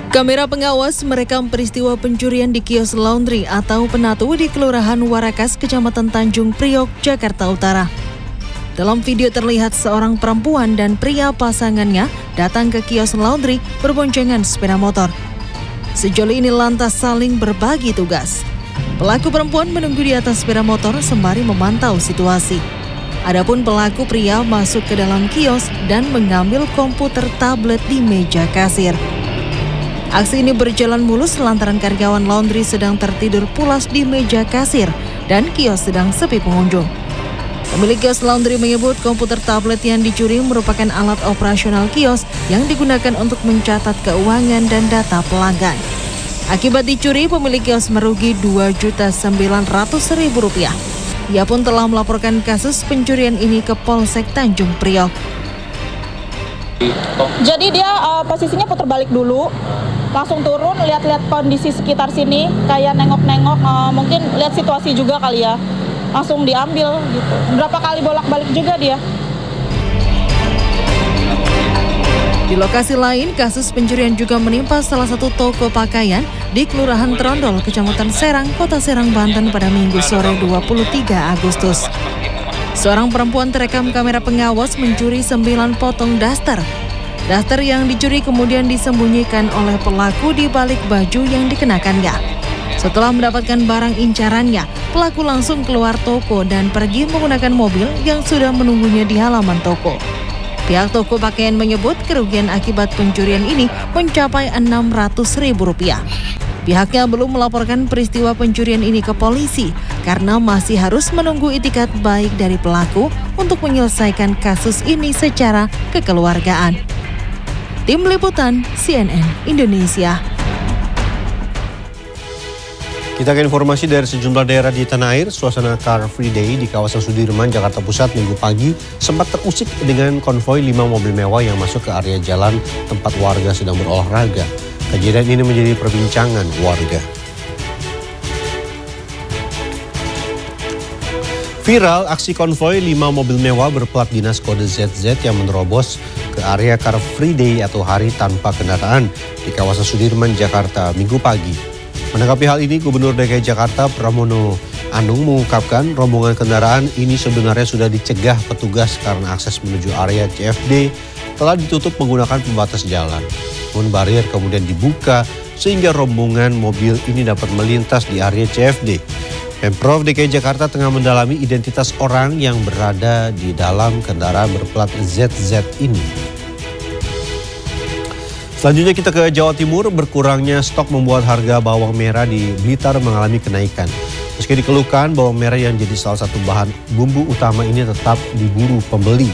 Kamera pengawas merekam peristiwa pencurian di kios laundry atau Penatu di Kelurahan Warakas, Kecamatan Tanjung Priok, Jakarta Utara. Dalam video terlihat seorang perempuan dan pria pasangannya datang ke kios laundry berboncengan sepeda motor. Sejauh ini lantas saling berbagi tugas. Pelaku perempuan menunggu di atas sepeda motor sembari memantau situasi. Adapun pelaku pria masuk ke dalam kios dan mengambil komputer tablet di meja kasir. Aksi ini berjalan mulus lantaran karyawan laundry sedang tertidur pulas di meja kasir dan kios sedang sepi pengunjung. Pemilik kios laundry menyebut komputer tablet yang dicuri merupakan alat operasional kios yang digunakan untuk mencatat keuangan dan data pelanggan. Akibat dicuri, pemilik kios merugi Rp2.900.000. Ia pun telah melaporkan kasus pencurian ini ke Polsek Tanjung Priok. Jadi dia posisinya putar balik dulu, langsung turun, lihat-lihat kondisi sekitar sini, kayak nengok-nengok, mungkin lihat situasi juga kali ya, langsung diambil gitu. Berapa kali bolak-balik juga dia. Di lokasi lain, kasus pencurian juga menimpa salah satu toko pakaian di Kelurahan Trondol, Kecamatan Serang, Kota Serang, Banten pada Minggu sore 23 Agustus. Seorang perempuan terekam kamera pengawas mencuri 9 potong daster. Daster yang dicuri kemudian disembunyikan oleh pelaku di balik baju yang dikenakannya. Setelah mendapatkan barang incarannya, pelaku langsung keluar toko dan pergi menggunakan mobil yang sudah menunggunya di halaman toko. Pihak toko pakaian menyebut kerugian akibat pencurian ini mencapai Rp600.000. Pihaknya belum melaporkan peristiwa pencurian ini ke polisi karena masih harus menunggu itikat baik dari pelaku untuk menyelesaikan kasus ini secara kekeluargaan. Tim Liputan CNN Indonesia. Kita ke informasi dari sejumlah daerah di tanah air. Suasana Car Free Day di kawasan Sudirman, Jakarta Pusat Minggu pagi sempat terusik dengan konvoi 5 mobil mewah yang masuk ke area jalan tempat warga sedang berolahraga. Kejadian ini menjadi perbincangan warga. Viral aksi konvoi 5 mobil mewah berplat dinas kode ZZ yang menerobos ke area Car Free Day atau hari tanpa kendaraan di kawasan Sudirman, Jakarta Minggu pagi. Menanggapi hal ini, Gubernur DKI Jakarta Pramono Anung mengungkapkan rombongan kendaraan ini sebenarnya sudah dicegah petugas karena akses menuju area CFD telah ditutup menggunakan pembatas jalan. Namun barier kemudian dibuka sehingga rombongan mobil ini dapat melintas di area CFD. Pemprov DKI Jakarta tengah mendalami identitas orang yang berada di dalam kendaraan berplat ZZ ini. Selanjutnya kita ke Jawa Timur. Berkurangnya stok membuat harga bawang merah di Blitar mengalami kenaikan. Meski dikeluhkan, bawang merah yang jadi salah satu bahan bumbu utama ini tetap diburu pembeli.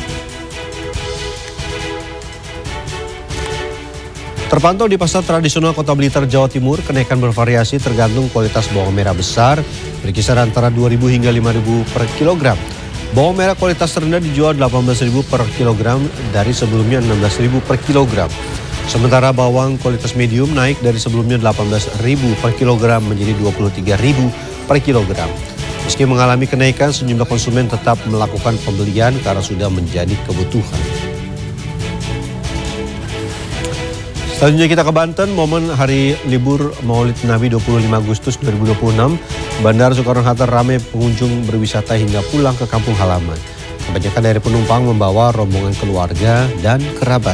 Terpantau di pasar tradisional Kota Blitar, Jawa Timur, kenaikan bervariasi tergantung kualitas bawang merah besar, berkisar antara Rp2.000 hingga Rp5.000 per kilogram. Bawang merah kualitas rendah dijual Rp18.000 per kilogram dari sebelumnya Rp16.000 per kilogram. Sementara bawang kualitas medium naik dari sebelumnya Rp18.000 per kilogram menjadi Rp23.000 per kilogram. Meski mengalami kenaikan, sejumlah konsumen tetap melakukan pembelian karena sudah menjadi kebutuhan. Selanjutnya kita ke Banten. Momen hari libur Maulid Nabi 25 Agustus 2026, Bandara Soekarno-Hatta ramai pengunjung berwisata hingga pulang ke kampung halaman. Kebanyakan dari penumpang membawa rombongan keluarga dan kerabat.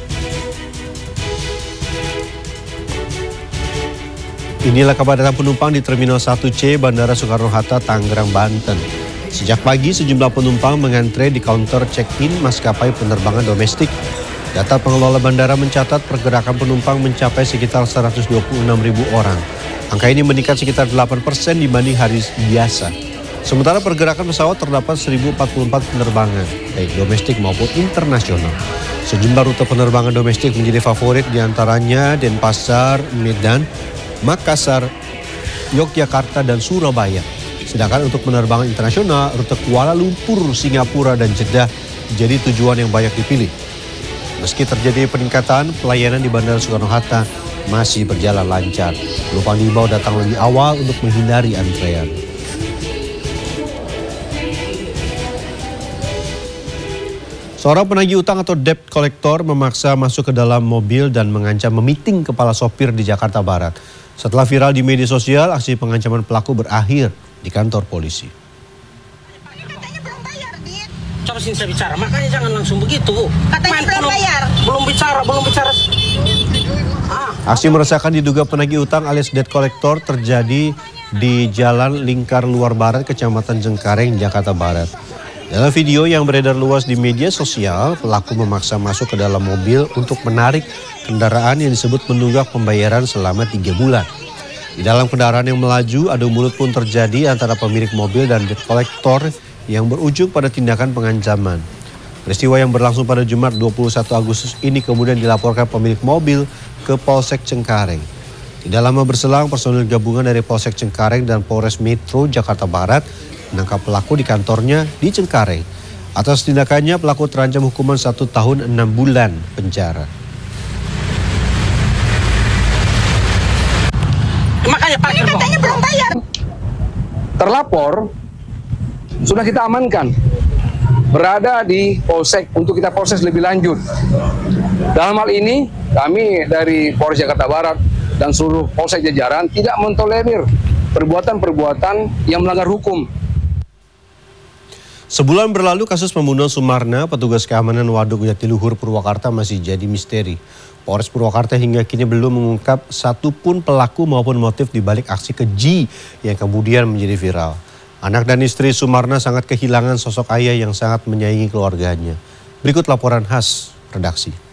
Inilah kepadatan penumpang di Terminal 1C Bandara Soekarno-Hatta, Tangerang, Banten. Sejak pagi, sejumlah penumpang mengantre di counter check-in maskapai penerbangan domestik. Data pengelola bandara mencatat pergerakan penumpang mencapai sekitar 126.000 orang. Angka ini meningkat sekitar 8% dibanding hari biasa. Sementara pergerakan pesawat terdapat 1.044 penerbangan, baik domestik maupun internasional. Sejumlah rute penerbangan domestik menjadi favorit diantaranya Denpasar, Medan, Makassar, Yogyakarta, dan Surabaya. Sedangkan untuk penerbangan internasional, rute Kuala Lumpur, Singapura, dan Jeddah jadi tujuan yang banyak dipilih. Meski terjadi peningkatan, pelayanan di Bandara Soekarno-Hatta masih berjalan lancar. Penumpang diimbau datang lebih awal untuk menghindari antrean. Seorang penagih utang atau debt collector memaksa masuk ke dalam mobil dan mengancam memiting kepala sopir di Jakarta Barat. Setelah viral di media sosial, aksi pengancaman pelaku berakhir di kantor polisi. Coba sini saya bicara, makanya jangan langsung begitu. Katanya belum bayar. Belum bicara. Aksi meresahkan diduga penagih utang alias debt collector terjadi di Jalan Lingkar Luar Barat, Kecamatan Cengkareng, Jakarta Barat. Dalam video yang beredar luas di media sosial, pelaku memaksa masuk ke dalam mobil untuk menarik kendaraan yang disebut menunggak pembayaran selama 3 bulan. Di dalam kendaraan yang melaju, adu mulut pun terjadi antara pemilik mobil dan debt collector yang berujung pada tindakan pengancaman. Peristiwa yang berlangsung pada Jumat 21 Agustus ini kemudian dilaporkan pemilik mobil ke Polsek Cengkareng. Tidak lama berselang, personil gabungan dari Polsek Cengkareng dan Polres Metro Jakarta Barat menangkap pelaku di kantornya di Cengkareng. Atas tindakannya, pelaku terancam hukuman 1 tahun 6 bulan penjara. Makanya parkir Katanya belum bayar. Terlapor sudah kita amankan, berada di Polsek untuk kita proses lebih lanjut. Dalam hal ini, kami dari Polres Jakarta Barat dan seluruh Polsek jajaran tidak mentolerir perbuatan-perbuatan yang melanggar hukum. Sebulan berlalu kasus pembunuhan Sumarna, petugas keamanan Waduk Jatiluhur Purwakarta masih jadi misteri. Polres Purwakarta hingga kini belum mengungkap satupun pelaku maupun motif dibalik aksi keji yang kemudian menjadi viral. Anak dan istri Sumarna sangat kehilangan sosok ayah yang sangat menyayangi keluarganya. Berikut laporan khas redaksi.